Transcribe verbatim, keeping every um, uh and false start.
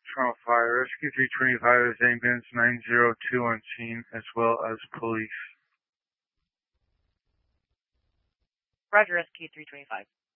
Toronto Fire. Rescue three twenty-five is ambulance nine zero two on scene, as well as police. Roger, Rescue three twenty-five.